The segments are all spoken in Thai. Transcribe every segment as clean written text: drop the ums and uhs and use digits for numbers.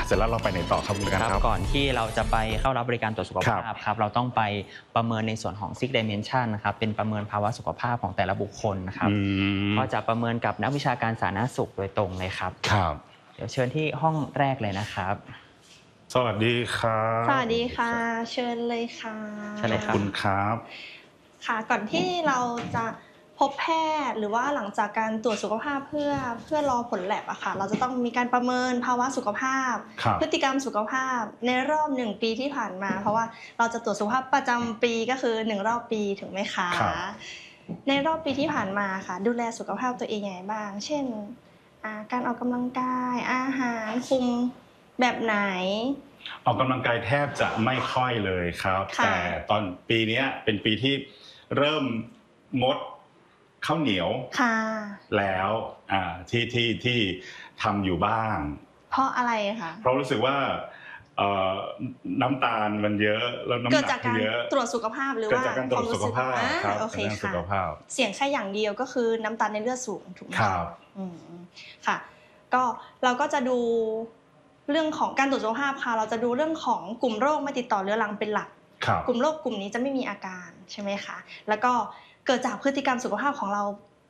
เสร็จแล้วเราไปไหนต่อครับคุณกันครับก่อนที่เราจะไปเข้ารับบริการตรวจสุขภาพครับเราต้องไปประเมินในส่วนของ Six Dimension นะครับเป็นประเมินภาวะสุขภาพของแต่ละบุคคลนะครับก็จะประเมินกับนักวิชาการสาธารณสุขโดยตรงเลยครับเดี๋ยวเชิญที่ห้องแรกเลยนะครับสวัสดีครับสวัสดีค่ะเชิญเลยค่ะเชิญเลยครับคุณครับค่ะก่อนที่เราจะพบแพทย์หรือว่าหลังจากการตรวจสุขภาพเพื่อรอผลแลบอะค่ะเราจะต้องมีการประเมินภาวะสุขภาพพฤติกรรมสุขภาพในรอบ1 ปีที่ผ่านมาเพราะว่าเราจะตรวจสุขภาพประจำปีก็คือ1 รอบปีถูกไหมคะในรอบปีที่ผ่านมาค่ะดูแลสุขภาพตัวเองยังไงบ้างเช่นการออกกำลังกายอาหารคุมแบบไหนออกกำลังกายแทบจะไม่ค่อยเลยครับแต่ตอนปีนี้เป็นปีที่เริ่มงดข้าวเหนียวแล้วที่ทำอยู่บ้างเพราะอะไรคะเพราะรู้สึกว่าน้ำตาลมันเยอะแล้วน้ำหนักเยอะเกิดจากการตรวจสุขภาพหรือว่าการตรวจสุขภาพครับโอเคค่ะเสี่ยงแค่อย่างเดียวก็คือน้ำตาลในเลือดสูงถูกไหมครับค่ะก็เราก็จะดูเรื่องของการตรวจสุขภาพค่ะเราจะดูเรื่องของกลุ่มโรคไม่ติดต่อเรื้อรังเป็นหลักกลุ่มโรคกลุ่มนี้จะไม่มีอาการใช่ไหมคะแล้วก็เกิดจากพฤติกรรมสุขภาพของเรา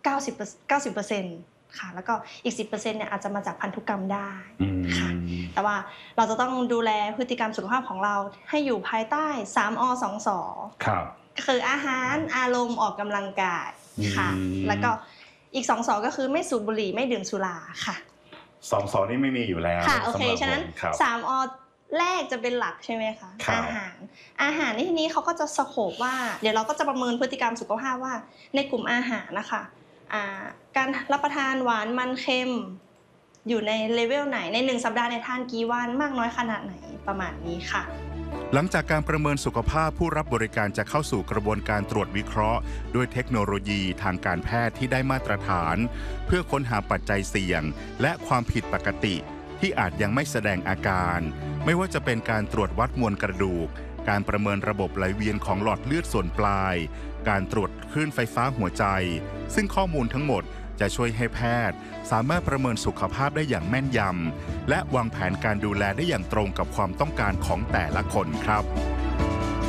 90% ค่ะแล้วก็อีก 10% เนี่ยอาจจะมาจากพันธุกรรมได้ค่ะแต่ว่าเราจะต้องดูแลพฤติกรรมสุขภาพของเราให้อยู่ภายใต้3 อ 2 สคืออาหารอารมณ์ออกกำลังกายค่ะแล้วก็อีก2 สก็คือไม่สูบบุหรี่ไม่ดื่มสุราค่ะ 2 สนี่ไม่มีอยู่แล้วค่ะโอเคฉะนั้น3 อแรกจะเป็นหลักใช่ไหมคะอาหารในที่นี้เขาก็จะสโคปว่าเดี๋ยวเราก็จะประเมินพฤติกรรมสุขภาพว่าในกลุ่มอาหารนะคะการรับประทานหวานมันเค็มอยู่ในเลเวลไหนใน1 สัปดาห์ในทานกี่วันมากน้อยขนาดไหนประมาณนี้ค่ะหลังจากการประเมินสุขภาพผู้รับบริการจะเข้าสู่กระบวนการตรวจวิเคราะห์ด้วยเทคโนโลยีทางการแพทย์ที่ได้มาตรฐานเพื่อค้นหาปัจจัยเสี่ยงและความผิดปกติที่อาจยังไม่แสดงอาการไม่ว่าจะเป็นการตรวจวัดมวลกระดูกการประเมินระบบไหลเวียนของหลอดเลือดส่วนปลายการตรวจคลื่นไฟฟ้าหัวใจซึ่งข้อมูลทั้งหมดจะช่วยให้แพทย์สามารถประเมินสุขภาพได้อย่างแม่นยำและวางแผนการดูแลได้อย่างตรงกับความต้องการของแต่ละคนครับ